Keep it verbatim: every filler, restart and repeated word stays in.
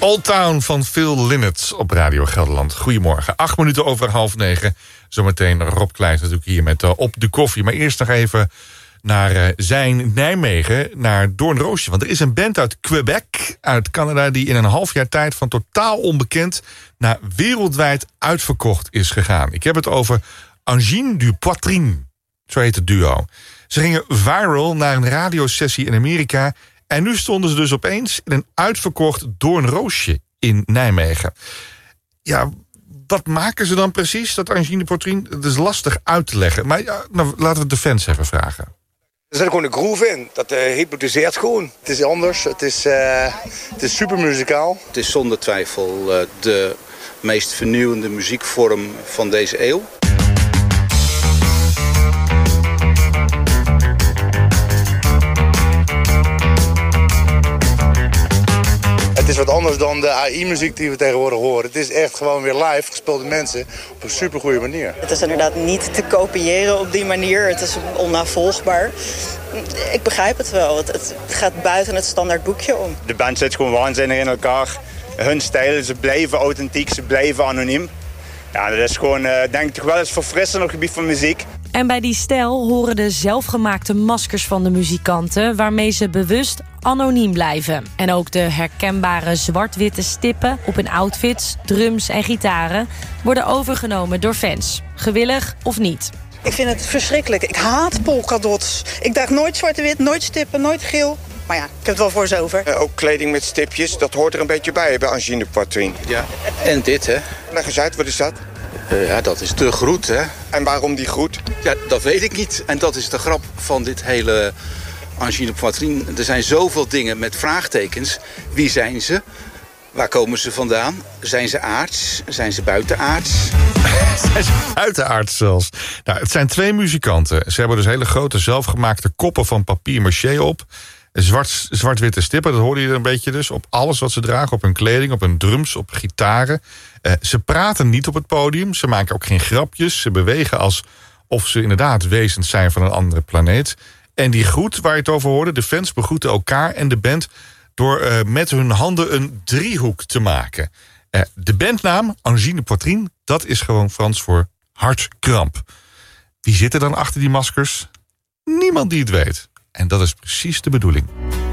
Old Town van Phil Lynott op Radio Gelderland. Goedemorgen, acht minuten over half negen. Zometeen Rob Kleijs natuurlijk hier met uh, Op de Koffie. Maar eerst nog even naar uh, zijn Nijmegen, naar Doornroosje. Want er is een band uit Quebec, uit Canada, die in een half jaar tijd van totaal onbekend naar wereldwijd uitverkocht is gegaan. Ik heb het over Angine du Poitrine. Zo heet het duo. Ze gingen viral naar een radiosessie in Amerika. En nu stonden ze dus opeens in een uitverkocht Doornroosje in Nijmegen. Ja, wat maken ze dan precies, dat Angine du Poitrine? Dat is lastig uit te leggen. Maar ja, nou, laten we de fans even vragen. Er zit gewoon een groove in. Dat uh, hypnotiseert gewoon. Het is anders. Het is, uh, het is super muzikaal. Het is zonder twijfel uh, de meest vernieuwende muziekvorm van deze eeuw. Het is wat anders dan de A I-muziek die we tegenwoordig horen. Het is echt gewoon weer live, gespeelde mensen, op een supergoeie manier. Het is inderdaad niet te kopiëren op die manier. Het is onnavolgbaar. Ik begrijp het wel. Het, het gaat buiten het standaard boekje om. De band zit gewoon waanzinnig in elkaar. Hun stijl, ze blijven authentiek, ze blijven anoniem. Ja, dat is gewoon, uh, denk ik, toch wel eens verfrissend op het gebied van muziek. En bij die stijl horen de zelfgemaakte maskers van de muzikanten, waarmee ze bewust anoniem blijven. En ook de herkenbare zwart-witte stippen op hun outfits, drums en gitaren worden overgenomen door fans. Gewillig of niet. Ik vind het verschrikkelijk. Ik haat polkadots. Ik draag nooit zwart-wit, nooit stippen, nooit geel. Maar ja, ik heb het wel voor ze over. Uh, ook kleding met stipjes, dat hoort er een beetje bij bij Angine du Poitrine. Ja, en dit, hè? Leg eens uit, wat is dat? Uh, ja, dat is de groet, hè? En waarom die groet? Ja, dat weet ik niet. En dat is de grap van dit hele Angine du Poitrine. Er zijn zoveel dingen met vraagtekens. Wie zijn ze? Waar komen ze vandaan? Zijn ze aards? Zijn ze buitenaards? Zijn ze buitenaards zelfs? Nou, het zijn twee muzikanten. Ze hebben dus hele grote zelfgemaakte koppen van papier-maché op. Zwart, zwart-witte stippen, dat hoorde je er een beetje dus. Op alles wat ze dragen, op hun kleding, op hun drums, op gitaren. Uh, ze praten niet op het podium. Ze maken ook geen grapjes. Ze bewegen alsof ze inderdaad wezens zijn van een andere planeet. En die groet waar je het over hoorde, de fans begroeten elkaar en de band door uh, met hun handen een driehoek te maken. Uh, de bandnaam, Angine du Poitrine, dat is gewoon Frans voor hartkramp. Wie zit er dan achter die maskers? Niemand die het weet. En dat is precies de bedoeling.